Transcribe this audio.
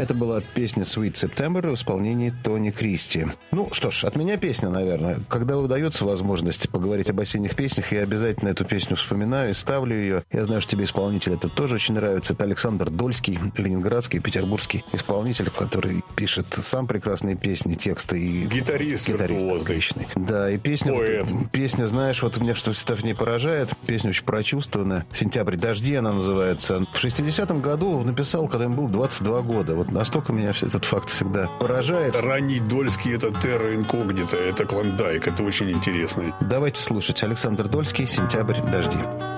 Это была песня Sweet September в исполнении Тони Кристи. Ну что ж, от меня песня, наверное. Когда удается возможность поговорить об осенних песнях, я обязательно эту песню вспоминаю и ставлю ее. Я знаю, что тебе исполнитель это тоже очень нравится. Это Александр Дольский, ленинградский, петербургский исполнитель, который пишет сам прекрасные песни, тексты. И гитарист отличный. Да, и песня, песня, знаешь, вот меня что всегда в ней поражает. Песня очень прочувствованная. «Сентябрь. Дожди» она называется. В 60-м году написал, когда ему было 22 года. Вот настолько меня этот факт всегда поражает. Ранний Дольский — это терра инкогнита, это клондайк, это очень интересно. Давайте слушать. Александр Дольский, «Сентябрь. Дожди».